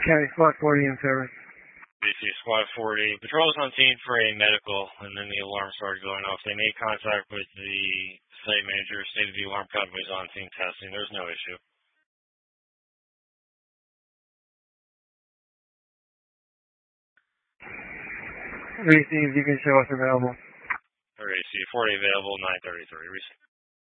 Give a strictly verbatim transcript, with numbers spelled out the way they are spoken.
County Squad forty in service. B C Squad forty. Patrol's on scene for a medical, and then the alarm started going off. They made contact with the site manager, stated the alarm convoy is on scene testing. There's no issue. Received, you can show us available. Receive forty available, nine thirty-three. Receive.